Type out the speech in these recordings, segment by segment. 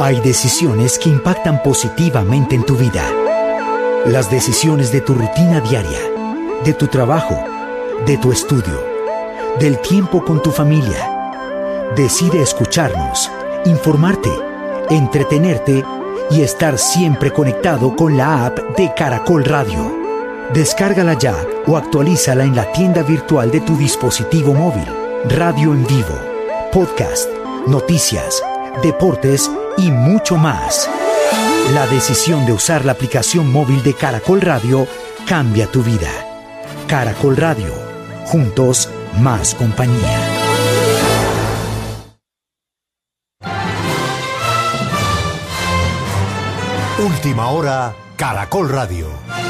Hay decisiones que impactan positivamente en tu vida. Las decisiones de tu rutina diaria, de tu trabajo, de tu estudio, del tiempo con tu familia. Decide escucharnos, informarte, entretenerte y estar siempre conectado con la app de Caracol Radio. Descárgala ya o actualízala en la tienda virtual de tu dispositivo móvil. Radio en vivo, podcast, noticias, deportes y mucho más. La decisión de usar la aplicación móvil de Caracol Radio cambia tu vida. Caracol Radio. Juntos, más compañía. Última hora, Caracol Radio.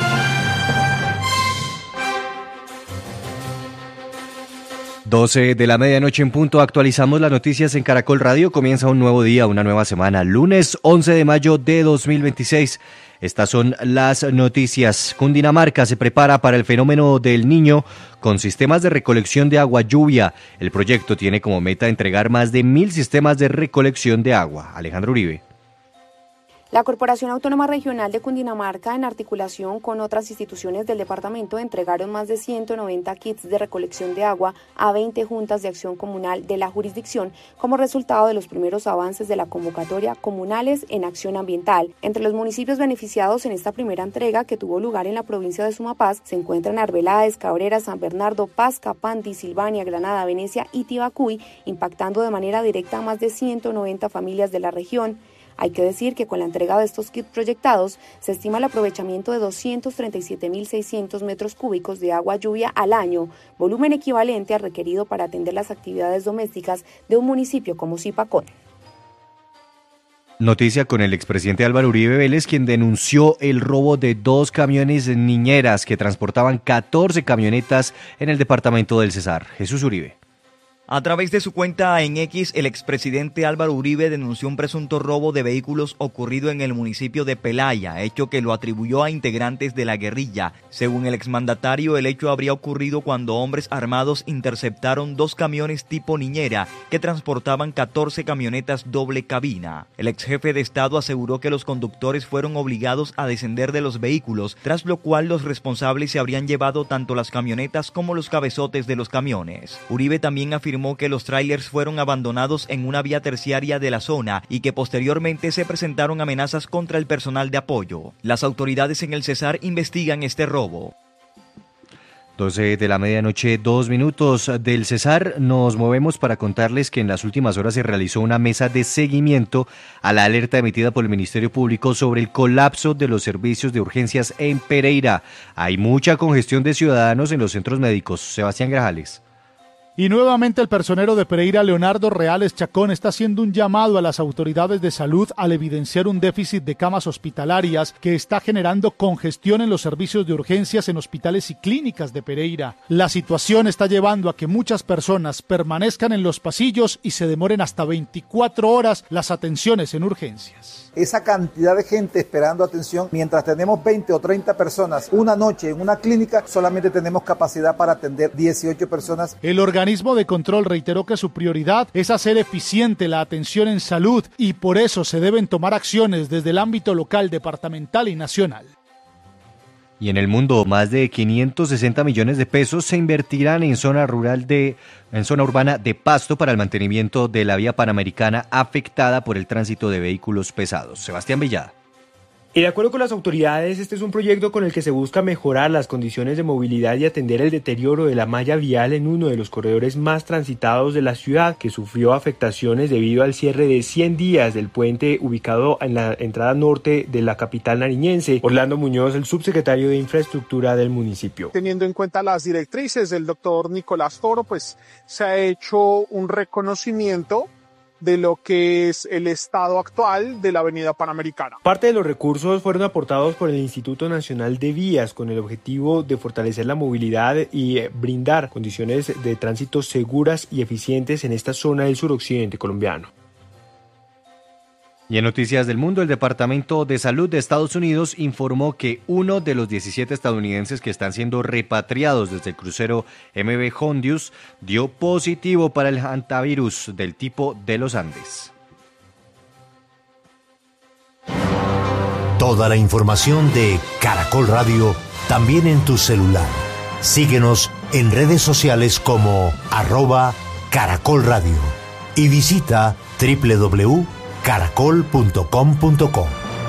12 de la medianoche en punto, actualizamos las noticias en Caracol Radio. Comienza un nuevo día, una nueva semana, lunes 11 de mayo de 2026. Estas son las noticias. Cundinamarca se prepara para el fenómeno del Niño con sistemas de recolección de agua lluvia. El proyecto tiene como meta entregar más de 1.000 sistemas de recolección de agua. Alejandro Uribe. La Corporación Autónoma Regional de Cundinamarca, en articulación con otras instituciones del departamento, entregaron más de 190 kits de recolección de agua a 20 juntas de acción comunal de la jurisdicción como resultado de los primeros avances de la convocatoria Comunales en Acción Ambiental. Entre los municipios beneficiados en esta primera entrega, que tuvo lugar en la provincia de Sumapaz, se encuentran Arbeláez, Cabrera, San Bernardo, Paz, Capandi, Silvania, Granada, Venecia y Tibacuy, impactando de manera directa a más de 190 familias de la región. Hay que decir que con la entrega de estos kits proyectados se estima el aprovechamiento de 237.600 metros cúbicos de agua lluvia al año, volumen equivalente al requerido para atender las actividades domésticas de un municipio como Zipacón. Noticia con el expresidente Álvaro Uribe Vélez, quien denunció el robo de 2 camiones niñeras que transportaban 14 camionetas en el departamento del Cesar. Jesús Uribe. A través de su cuenta en X, el expresidente Álvaro Uribe denunció un presunto robo de vehículos ocurrido en el municipio de Pelaya, hecho que lo atribuyó a integrantes de la guerrilla. Según el exmandatario, el hecho habría ocurrido cuando hombres armados interceptaron 2 camiones tipo niñera que transportaban 14 camionetas doble cabina. El exjefe de Estado aseguró que los conductores fueron obligados a descender de los vehículos, tras lo cual los responsables se habrían llevado tanto las camionetas como los cabezotes de los camiones. Uribe también afirmó que los tráilers fueron abandonados en una vía terciaria de la zona y que posteriormente se presentaron amenazas contra el personal de apoyo. Las autoridades en el Cesar investigan este robo. 12 de la medianoche, 2 minutos del Cesar. Nos movemos para contarles que en las últimas horas se realizó una mesa de seguimiento a la alerta emitida por el Ministerio Público sobre el colapso de los servicios de urgencias en Pereira. Hay mucha congestión de ciudadanos en los centros médicos. Sebastián Grajales. Y nuevamente el personero de Pereira, Leonardo Reales Chacón, está haciendo un llamado a las autoridades de salud al evidenciar un déficit de camas hospitalarias que está generando congestión en los servicios de urgencias en hospitales y clínicas de Pereira. La situación está llevando a que muchas personas permanezcan en los pasillos y se demoren hasta 24 horas las atenciones en urgencias. Esa cantidad de gente esperando atención, mientras tenemos 20 o 30 personas una noche en una clínica, solamente tenemos capacidad para atender 18 personas. El organismo de control reiteró que su prioridad es hacer eficiente la atención en salud y por eso se deben tomar acciones desde el ámbito local, departamental y nacional. Y en el mundo, más de 560 millones de pesos se invertirán en zona urbana de Pasto para el mantenimiento de la vía panamericana afectada por el tránsito de vehículos pesados. Sebastián Villada. Y de acuerdo con las autoridades, este es un proyecto con el que se busca mejorar las condiciones de movilidad y atender el deterioro de la malla vial en uno de los corredores más transitados de la ciudad, que sufrió afectaciones debido al cierre de 100 días del puente ubicado en la entrada norte de la capital nariñense. Orlando Muñoz, el subsecretario de Infraestructura del municipio. Teniendo en cuenta las directrices del doctor Nicolás Toro, pues se ha hecho un reconocimiento de lo que es el estado actual de la avenida Panamericana. Parte de los recursos fueron aportados por el Instituto Nacional de Vías con el objetivo de fortalecer la movilidad y brindar condiciones de tránsito seguras y eficientes en esta zona del suroccidente colombiano. Y en noticias del mundo, el Departamento de Salud de Estados Unidos informó que uno de los 17 estadounidenses que están siendo repatriados desde el crucero MV Hondius dio positivo para el hantavirus del tipo de los Andes. Toda la información de Caracol Radio también en tu celular. Síguenos en redes sociales como @Caracol Radio y visita www.caracol.com.co.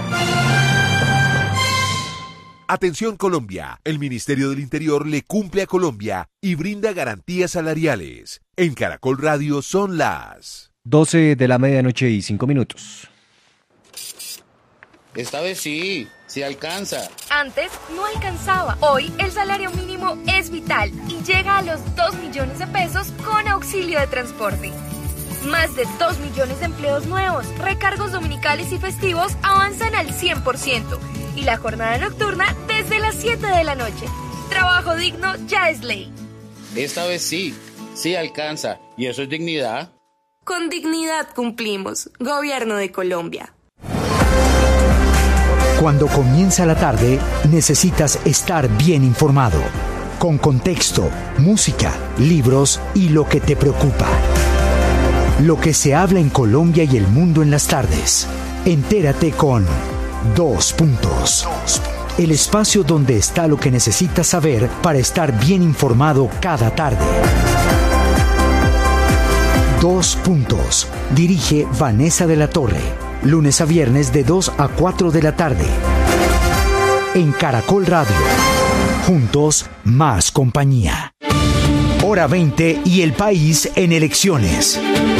Atención Colombia, el Ministerio del Interior le cumple a Colombia y brinda garantías salariales. En Caracol Radio son las 12 de la medianoche y 5 minutos. Esta vez sí alcanza. Antes no alcanzaba. Hoy el salario mínimo es vital y llega a los 2 millones de pesos con auxilio de transporte. Más de 2 millones de empleos nuevos, recargos dominicales y festivos avanzan al 100% y la jornada nocturna desde las 7 de la noche. Trabajo digno ya es ley. Esta vez sí alcanza. ¿Y eso es dignidad? Con dignidad cumplimos. Gobierno de Colombia. Cuando comienza la tarde, necesitas estar bien informado, con contexto, música, libros y lo que te preocupa. Lo que se habla en Colombia y el mundo en las tardes. Entérate con 2 Puntos. El espacio donde está lo que necesitas saber para estar bien informado cada tarde. 2 Puntos. Dirige Vanessa de la Torre. Lunes a viernes de 2 a 4 de la tarde. En Caracol Radio. Juntos, más compañía. Hora 20 y el país en elecciones.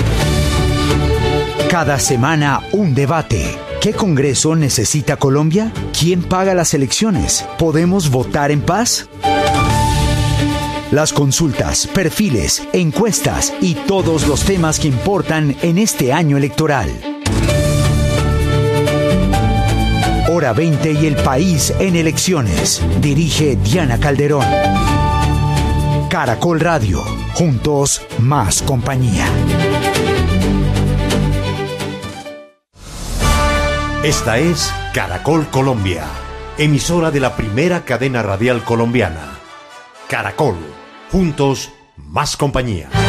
Cada semana un debate. ¿Qué Congreso necesita Colombia? ¿Quién paga las elecciones? ¿Podemos votar en paz? Las consultas, perfiles, encuestas y todos los temas que importan en este año electoral. Hora 20 y el país en elecciones. Dirige Diana Calderón. Caracol Radio. Juntos, más compañía. Esta es Caracol Colombia, emisora de la primera cadena radial colombiana. Caracol. Juntos, más compañía.